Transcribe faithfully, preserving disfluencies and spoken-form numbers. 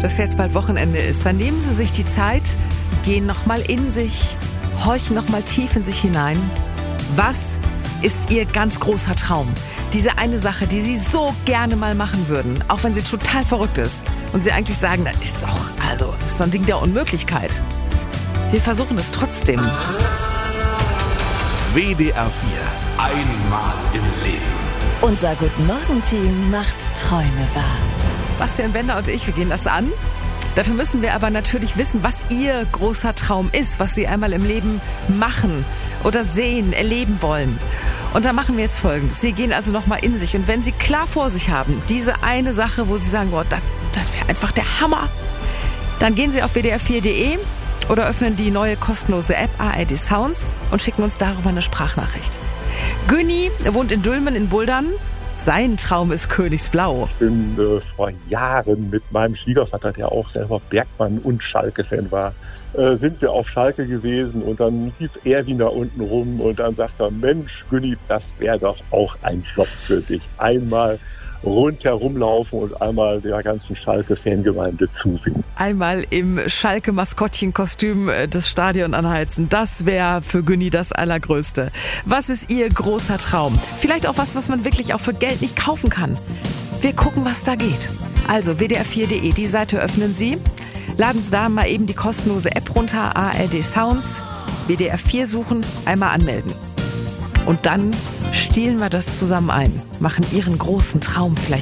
dass jetzt bald Wochenende ist, dann nehmen Sie sich die Zeit, gehen nochmal in sich, horchen nochmal tief in sich hinein. Was ist Ihr ganz großer Traum? Diese eine Sache, die Sie so gerne mal machen würden, auch wenn sie total verrückt ist. Und Sie eigentlich sagen, das ist doch, also, das ist so ein Ding der Unmöglichkeit. Wir versuchen es trotzdem. W D R vier. Einmal im Leben. Unser Guten-Morgen-Team macht Träume wahr. Bastian Bender und ich, wir gehen das an. Dafür müssen wir aber natürlich wissen, was Ihr großer Traum ist, was Sie einmal im Leben machen oder sehen, erleben wollen. Und da machen wir jetzt Folgendes. Sie gehen also nochmal in sich. Und wenn Sie klar vor sich haben, diese eine Sache, wo Sie sagen, boah, das, das wäre einfach der Hammer, dann gehen Sie auf w d r vier punkt d e oder öffnen die neue kostenlose App A R D Sounds und schicken uns darüber eine Sprachnachricht. Günni wohnt in Dülmen in Buldern. Sein Traum ist Königsblau. Ich bin äh, vor Jahren mit meinem Schwiegervater, der auch selber Bergmann und Schalke-Fan war, äh, sind wir auf Schalke gewesen und dann lief Erwin da unten rum und dann sagt er, Mensch, Günni, das wäre doch auch ein Job für dich. Einmal rundherum laufen und einmal der ganzen Schalke-Fangemeinde zuwinken. Einmal im Schalke-Maskottchenkostüm das Stadion anheizen. Das wäre für Günni das Allergrößte. Was ist Ihr großer Traum? Vielleicht auch was, was man wirklich auch für Geld nicht kaufen kann. Wir gucken, was da geht. Also w d r vier punkt d e, die Seite öffnen Sie. Laden Sie da mal eben die kostenlose App runter, A R D Sounds, W D R vier suchen, einmal anmelden. Und dann stielen wir das zusammen ein, machen Ihren großen Traum vielleicht